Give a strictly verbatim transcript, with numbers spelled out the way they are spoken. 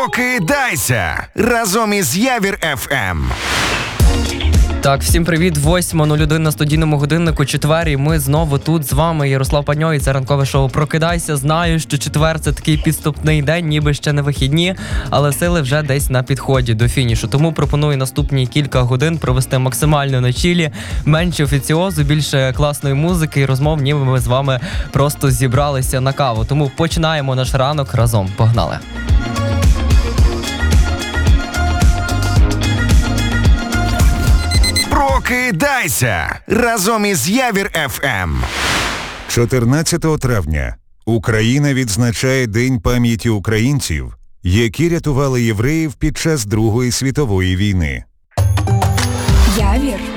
Прокидайся разом із Явір еф ем. Так, всім привіт, восьма нуль один на студійному годиннику, четвер, і ми знову тут з вами, Ярослав Паньо, і це ранкове шоу «Прокидайся». Знаю, що четвер – це такий підступний день, ніби ще не вихідні, але сили вже десь на підході до фінішу. Тому пропоную наступні кілька годин провести максимально на чілі, менше офіціозу, більше класної музики і розмов, ніби ми з вами просто зібралися на каву. Тому починаємо наш ранок разом. Погнали! Прокидайся разом із Явір еф ем. чотирнадцятого травня Україна відзначає День пам'яті українців, які рятували євреїв під час Другої світової війни. Явір